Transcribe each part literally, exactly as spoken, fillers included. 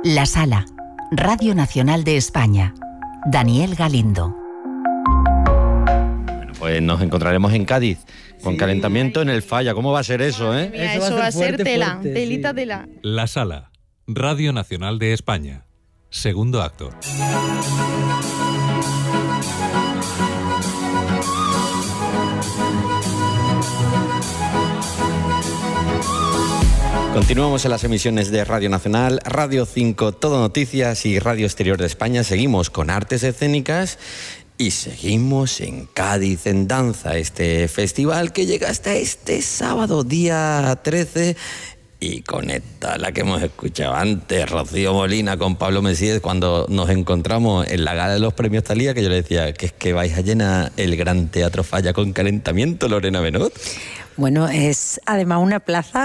La Sala, Radio Nacional de España. Daniel Galindo. Bueno, pues nos encontraremos en Cádiz con sí. calentamiento en el Falla. ¿Cómo va a ser eso, eh? Mira, eso, eso va a ser, fuerte, tela, fuerte, telita sí. tela. La Sala, Radio Nacional de España. Segundo acto. Continuamos en las emisiones de Radio Nacional, Radio cinco, Todo Noticias y Radio Exterior de España. Seguimos con artes escénicas y seguimos en Cádiz en Danza, este festival que llega hasta este sábado, día trece, y conecta la que hemos escuchado antes, Rocío Molina con Pablo Mesías, cuando nos encontramos en la gala de los premios Thalía, que yo le decía que es que vais a llenar el Gran Teatro Falla con calentamiento, Lorena Benot. Bueno, es además una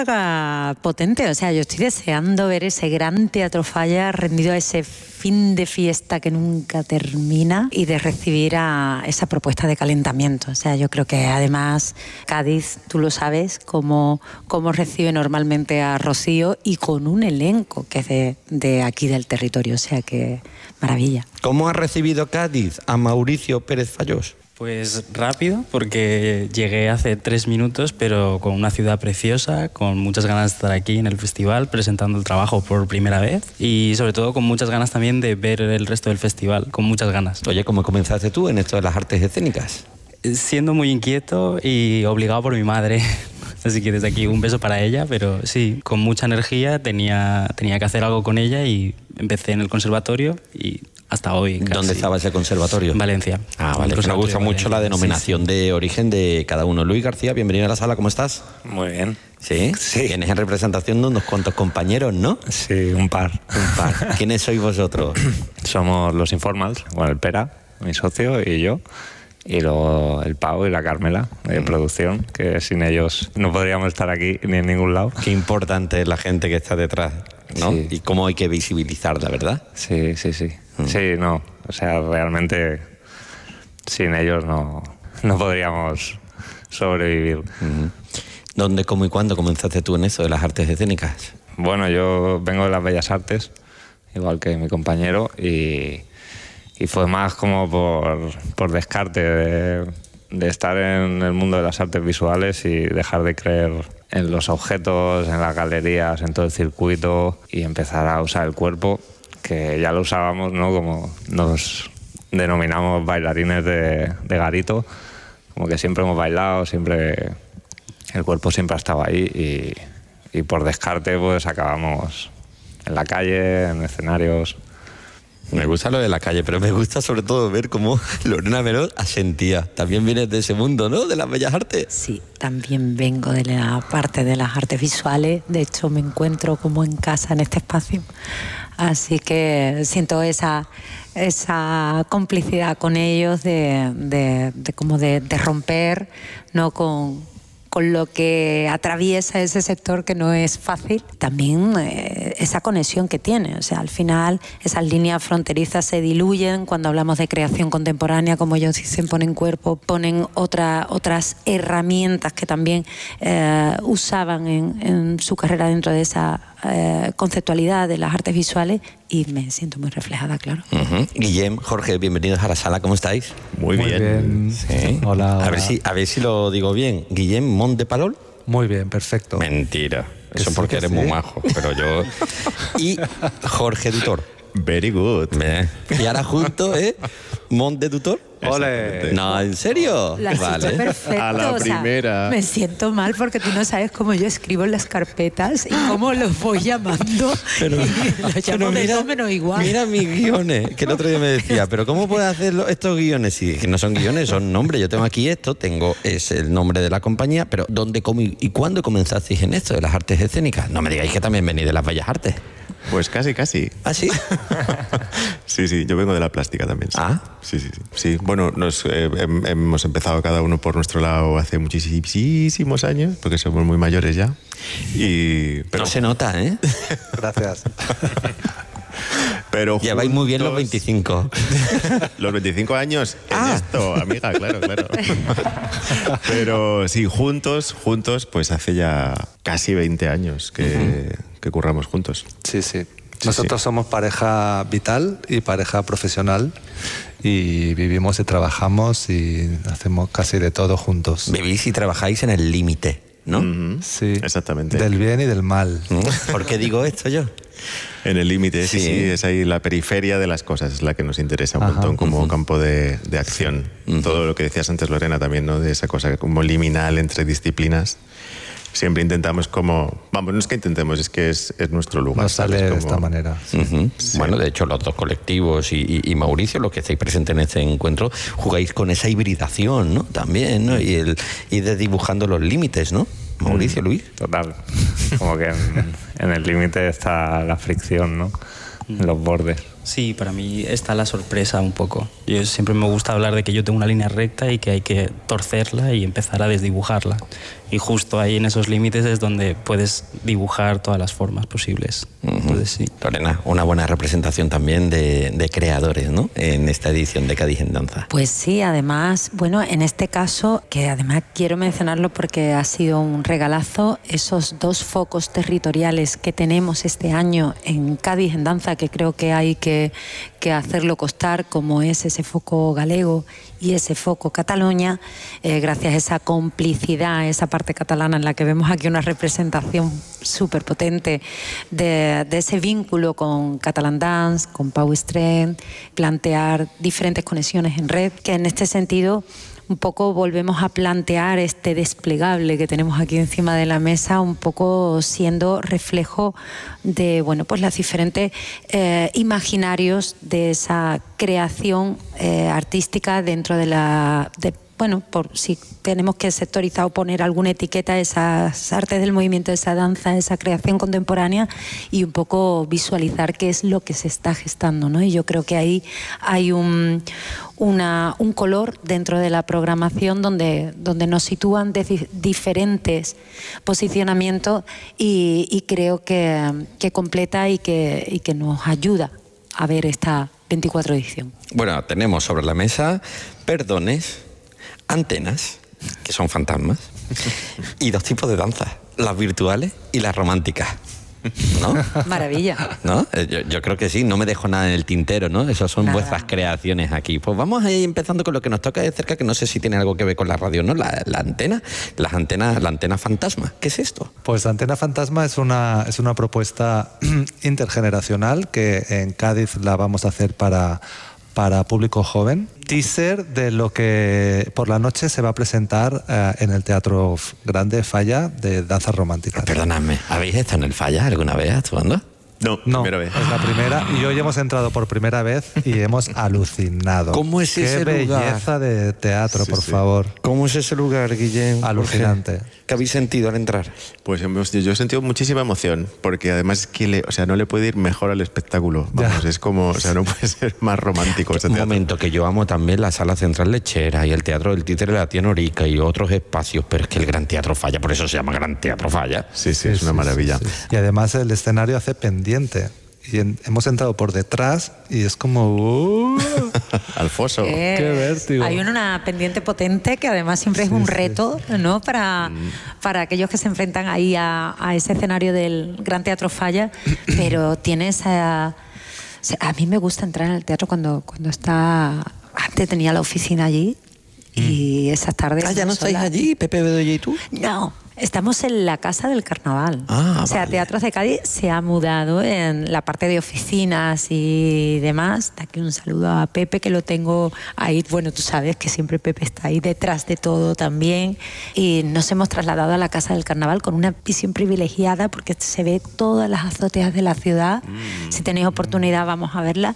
plaza potente, o sea, yo estoy deseando ver ese Gran Teatro Falla rendido a ese fin de fiesta que nunca termina y de recibir a esa propuesta de calentamiento. O sea, yo creo que además Cádiz, tú lo sabes, cómo, cómo recibe normalmente a Rocío y con un elenco que es de, de aquí del territorio, o sea que maravilla. ¿Cómo ha recibido Cádiz a Mauricio Pérez Fallós? Pues rápido, porque llegué hace tres minutos, pero con una ciudad preciosa, con muchas ganas de estar aquí en el festival, presentando el trabajo por primera vez y sobre todo con muchas ganas también de ver el resto del festival, con muchas ganas. Oye, ¿cómo comenzaste tú en esto de las artes escénicas? Siendo muy inquieto y obligado por mi madre. Así que desde aquí un beso para ella, pero sí, con mucha energía, tenía, tenía que hacer algo con ella y empecé en el conservatorio y hasta hoy. Casi. ¿Dónde estaba ese conservatorio? Valencia. Ah, vale. Me gusta mucho la denominación sí, sí. de origen de cada uno. Luis García, bienvenido a la sala, ¿cómo estás? Muy bien. ¿Sí? Sí. Tienes en representación de unos cuantos compañeros, ¿no? Sí, un par. Un par. ¿Quiénes sois vosotros? Somos los Informals, bueno, el Pera, mi socio, y yo. Y luego el Pau y la Carmela de mm. producción, que sin ellos no podríamos estar aquí ni en ningún lado. Qué importante es la gente que está detrás, ¿no? Sí. Y cómo hay que visibilizarla, ¿verdad? Sí, sí, sí. Mm. Sí, no. O sea, realmente sin ellos no, no podríamos sobrevivir. Mm. ¿Dónde, cómo y cuándo comenzaste tú en eso de las artes escénicas? Bueno, yo vengo de las Bellas Artes, igual que mi compañero, y... Y fue más como por, por descarte de, de estar en el mundo de las artes visuales y dejar de creer en los objetos, en las galerías, en todo el circuito y empezar a usar el cuerpo, que ya lo usábamos, ¿no? Como nos denominamos bailarines de, de garito, como que siempre hemos bailado, siempre el cuerpo siempre ha estado ahí y, y por descarte pues acabamos en la calle, en escenarios. Me gusta lo de la calle, pero me gusta sobre todo ver cómo Lorena Benot asentía. También vienes de ese mundo, ¿no? De las bellas artes. Sí, también vengo de la parte de las artes visuales. De hecho, me encuentro como en casa en este espacio. Así que siento esa, esa complicidad con ellos de, de, de, como de, de romper, ¿no? con... con lo que atraviesa ese sector que no es fácil, también eh, esa conexión que tiene. O sea, al final esas líneas fronterizas se diluyen cuando hablamos de creación contemporánea, como ellos dicen, ponen cuerpo, ponen otra, otras herramientas que también eh, usaban en, en su carrera dentro de esa eh, conceptualidad de las artes visuales y me siento muy reflejada, claro. Uh-huh. Guillem, Jorge, bienvenidos a la sala, ¿cómo estáis? Muy, muy bien. bien. Sí. Hola, hola. A ver si, a ver si lo digo bien. Guillem Mont de Palol. Muy bien, perfecto. Mentira. Que Eso sí, porque eres sí. muy majo, pero yo... Y Jorge Dutor. Very good. Y ahora juntos, ¿eh? Mont de Dutor. ¡Ole! No, ¿en serio? La has vale. hecho perfecto. A la o sea, primera. Me siento mal porque tú no sabes cómo yo escribo en las carpetas y cómo los voy llamando. Pero, y los llamo de todo menos igual. Mira mis guiones, que el otro día me decía, pero ¿cómo puedes hacer estos guiones? Si que no son guiones, son nombres. Yo tengo aquí esto, tengo es el nombre de la compañía, pero ¿dónde, cómo y cuándo comenzasteis en esto de las artes escénicas? No me digáis que también venís de las bellas artes. Pues casi, casi. ¿Ah, sí? Sí, sí, yo vengo de la plástica también. Sí. ¿Ah? Sí, sí, sí. Sí, bueno, nos, eh, hemos empezado cada uno por nuestro lado hace muchísimos años, porque somos muy mayores ya. Y, pero... No se nota, ¿eh? Gracias. Pero ya vais muy bien los veinticinco. Los veinticinco años en ah. esto, amiga, claro, claro. Pero sí, juntos, juntos, pues hace ya casi veinte años que, uh-huh. que curramos juntos. Sí, sí. Sí, Nosotros sí. somos pareja vital y pareja profesional y vivimos y trabajamos y hacemos casi de todo juntos. Vivís y trabajáis en el límite, ¿no? Mm-hmm. Sí, exactamente. Del bien y del mal. ¿Por qué digo esto yo? En el límite, sí. sí, sí, es ahí la periferia de las cosas, es la que nos interesa un Ajá. montón como uh-huh. campo de, de acción. Uh-huh. Todo lo que decías antes, Lorena, también, ¿no? De esa cosa como liminal entre disciplinas. Siempre intentamos como... Vamos, no es que intentemos, es que es, es nuestro lugar. Nos sale como... de esta manera. Uh-huh. Sí. Bueno, de hecho, los dos colectivos y, y, y Mauricio, los que estáis presentes en este encuentro, jugáis con esa hibridación, ¿no? También, ¿no? Y, el, y de dibujando los límites, ¿no? Mauricio, Luis. Total. Como que en, en el límite está la fricción, ¿no? En los bordes. Sí, para mí está la sorpresa un poco. Yo siempre me gusta hablar de que yo tengo una línea recta y que hay que torcerla y empezar a desdibujarla. Y justo ahí en esos límites es donde puedes dibujar todas las formas posibles. Uh-huh. Entonces, sí. Lorena, una buena representación también de, de creadores, ¿no? En esta edición de Cádiz en Danza. Pues sí, además, bueno, en este caso, que además quiero mencionarlo porque ha sido un regalazo, esos dos focos territoriales que tenemos este año en Cádiz en Danza, que creo que hay que, que hacerlo costar, como es ese foco galego y ese foco Cataluña, eh, gracias a esa complicidad, esa parte catalana en la que vemos aquí una representación súper potente de, de ese vínculo con Catalan Dance, con Pau Strength, plantear diferentes conexiones en red, que en este sentido un poco volvemos a plantear este desplegable que tenemos aquí encima de la mesa, un poco siendo reflejo de, bueno, pues las diferentes eh, imaginarios de esa creación eh, artística dentro de la... De, bueno, por si tenemos que sectorizar o poner alguna etiqueta a esas artes del movimiento, esa danza, esa creación contemporánea, y un poco visualizar qué es lo que se está gestando, ¿no? Y yo creo que ahí hay un, una, un color dentro de la programación donde, donde nos sitúan de diferentes posicionamientos y, y creo que, que completa y que, y que nos ayuda a ver esta veinticuatro edición. Bueno, tenemos sobre la mesa perdones, antenas, que son fantasmas, y dos tipos de danzas, las virtuales y las románticas, ¿no? Maravilla. ¿No? Yo, yo creo que sí, no me dejo nada en el tintero, ¿no? Esas son Nada. Vuestras creaciones aquí. Pues vamos a ir empezando con lo que nos toca de cerca, que no sé si tiene algo que ver con la radio, ¿no? La, la antena, las antenas, la antena fantasma. ¿Qué es esto? Pues Antena Fantasma es una, es una propuesta intergeneracional que en Cádiz la vamos a hacer para... para público joven, teaser de lo que por la noche se va a presentar eh, en el Teatro Grande Falla de danzas románticas. Perdonadme, ¿habéis estado en el Falla alguna vez actuando? No, no, primera vez. Es la primera y hoy hemos entrado por primera vez y hemos alucinado. ¿Cómo es Qué ese lugar? Qué belleza de teatro, Sí, por sí. favor. ¿Cómo es ese lugar, Guillén? Alucinante. ¿Qué habéis sentido al entrar? Pues hemos- yo he sentido muchísima emoción, porque además es que le- o sea, no le puede ir mejor al espectáculo. Vamos, Ya. es como, o sea, no puede ser más romántico ese Un teatro. momento, que yo amo también la Sala Central Lechera y el Teatro del Títere de la Tía Norica y otros espacios, pero es que el Gran Teatro Falla, por eso se llama Gran Teatro Falla. Sí, sí, es una Sí, maravilla. sí, sí. Y además el escenario hace pendiente. Y en- hemos entrado por detrás y es como... uh, Al foso. Eh, Qué vértigo. Hay una pendiente potente que además siempre es Sí, un sí, reto, ¿no? Para, Mm. para aquellos que se enfrentan ahí a, a ese escenario del Gran Teatro Falla, pero tiene esa... o sea, a mí me gusta entrar en el teatro cuando, cuando está... Antes tenía la oficina allí y esas tardes... Ah, ¿ya no estáis sola. allí, Pepe Bedoya y tú? No, estamos en la Casa del Carnaval. Ah, o sea, vale. Teatros de Cádiz se ha mudado en la parte de oficinas y demás. De aquí un saludo a Pepe, que lo tengo ahí. Bueno, tú sabes que siempre Pepe está ahí detrás de todo también. Y nos hemos trasladado a la Casa del Carnaval con una visión privilegiada porque se ve todas las azoteas de la ciudad. Mm. Si tenéis oportunidad, vamos a verla.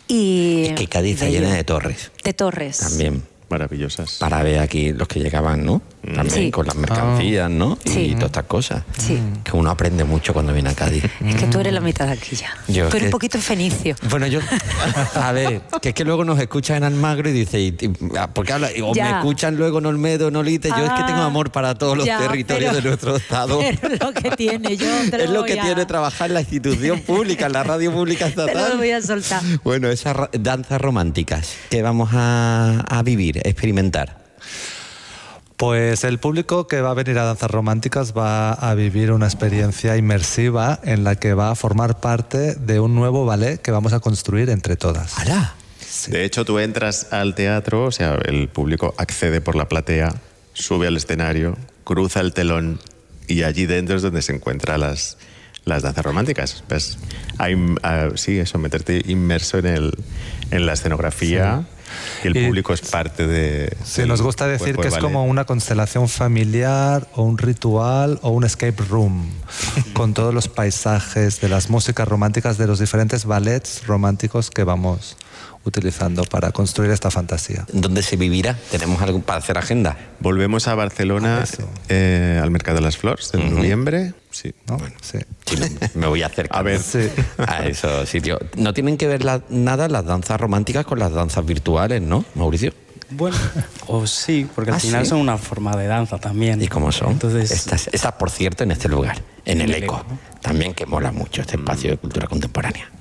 Y Que Cádiz está bello. llena de torres De torres. también. Maravillosas. Para ver aquí los que llegaban, ¿no? También Sí. con las mercancías, ¿no? Sí. Y todas estas cosas. Sí. Que uno aprende mucho cuando viene a Cádiz. Es que tú eres la mitad de aquí ya. Yo tú eres que- un poquito fenicio. Bueno, yo, a ver, que es que luego nos escuchan en Almagro y dice, y- y- porque habla, o Ya. me escuchan luego en Olmedo, en Olite, yo es que tengo Ah, amor para todos los ya, territorios pero- de nuestro estado. Pero es lo que tiene, yo te lo Es lo voy que a- tiene trabajar en la institución pública, en la radio pública Te estatal. lo voy a soltar. Bueno, esas ra- danzas románticas que vamos a, a vivir, a experimentar. Pues el público que va a venir a Danzas Románticas va a vivir una experiencia inmersiva en la que va a formar parte de un nuevo ballet que vamos a construir entre todas. ¡Hala! Sí. De hecho, tú entras al teatro, o sea, el público accede por la platea, sube al escenario, cruza el telón y allí dentro es donde se encuentran las, las danzas románticas. ¿Ves? Hay, uh, sí, eso, meterte inmerso en, el, en la escenografía. Sí. Y el público y, es parte de... Sí, nos gusta decir que es como una constelación familiar o un ritual o un escape room con todos los paisajes de las músicas románticas de los diferentes ballets románticos que vamos utilizando para construir esta fantasía. ¿Dónde se vivirá? ¿Tenemos algo para hacer agenda? Volvemos a Barcelona, ah, eh, al Mercado de las Flores, en uh-huh. noviembre. Sí, ¿no? Bueno, sí. Sí, me voy a acercar a ver sí. a esos sitios. No tienen que ver la, nada las danzas románticas con las danzas virtuales, ¿no, Mauricio? Bueno, o sí, porque al ¿Ah, final sí? son una forma de danza también. ¿Y cómo son? Entonces, estas, estas, por cierto, en este lugar, en el, el Eco, Eco, ¿no? También que mola mucho este espacio de cultura contemporánea.